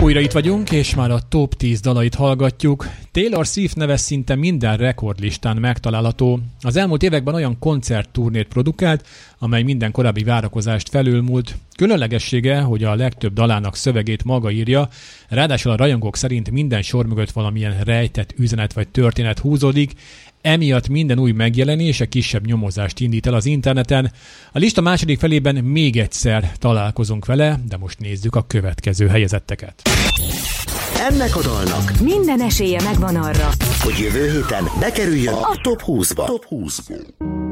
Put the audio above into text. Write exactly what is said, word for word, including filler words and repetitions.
Újra itt vagyunk, és már a top tíz dalait hallgatjuk. Taylor Swift neve szinte minden rekordlistán megtalálható. Az elmúlt években olyan koncertturnét produkált, amely minden korábbi várakozást felülmúlt. Különlegessége, hogy a legtöbb dalának szövegét maga írja, ráadásul a rajongók szerint minden sor mögött valamilyen rejtett üzenet vagy történet húzódik, emiatt minden új megjelenése kisebb nyomozást indít el az interneten. A lista második felében még egyszer találkozunk vele, de most nézzük a következő helyezetteket. Ennek a dalnak minden esélye megvan arra, hogy jövő héten bekerüljön a top húszba. Top húszba.